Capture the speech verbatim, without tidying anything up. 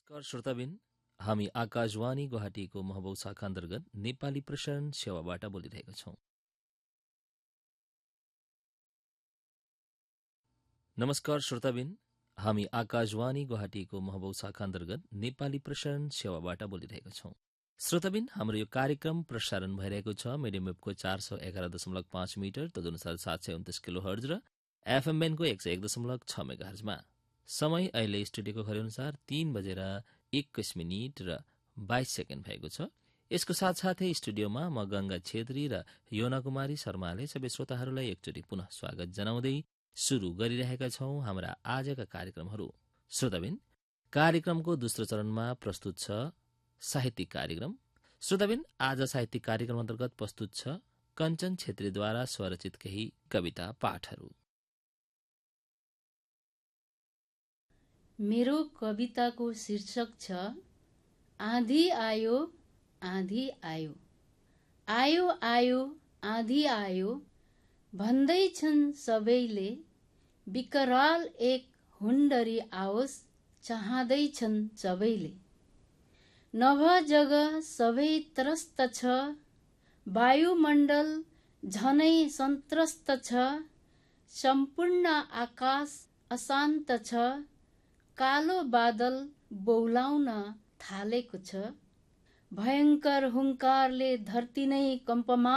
नमस्कार श्रोताबिन, हामी आकाशवाणी गुवाहाटीको महबौब शाखा अन्तर्गत नेपाली प्रसारण सेवाबाट बोलिरहेका छौँ। नमस्कार श्रोताबिन, हामी आकाशवाणी गुवाहाटीको महबौब शाखा अन्तर्गत नेपाली प्रसारण सेवाबाट बोलिरहेका छौँ। श्रोताबिन, हाम्रो यो कार्यक्रम प्रसारण भइरहेको छ मिडियम वेभको चार सौ एघार दशमलव पाँच मिटर तदनुसार सात सय उन्तिस किलो हर्ज र एफएम ब्यान्डको एक सय एक दशमलव छ मेगा हर्जमा। समय अहिले स्टुडियोको घरअनुसार तीन बजेर एक्काइस मिनट र बाइस सेकेन्ड भएको छ। यसको साथसाथै स्टुडियोमा म गंगा छेत्री र योना कुमारी शर्माले सबै श्रोताहरूलाई एकचोटि पुनः स्वागत जनाउँदै शुरू गरिरहेका छौं हाम्रा आजका कार्यक्रमहरू। श्रोताबिन, कार्यक्रमको दोस्रो चरणमा प्रस्तुत छ साहित्यिक कार्यक्रम। श्रोताबिन, आज साहित्यिक कार्यक्रम अन्तर्गत प्रस्तुत छ कञ्चन छेत्रीद्वारा स्वरचित केही कविता पाठहरू। मेरो कविताको शीर्षक छ आँधी आयो आँधी आयो। आयो आयो आँधी आयो भन्दैछन् सबैले, विकराल एक हुन्डरी आओस् चाहँदैछन् सबैले। नभ जग सबै त्रस्त छ, वायुमण्डल झनै सन्त्रस्त छ, सम्पूर्ण आकाश अशान्त छ, कालो बादल बौलाउन थालेको छ। भयङ्कर हुङ्कारले धरती नै कम्पमान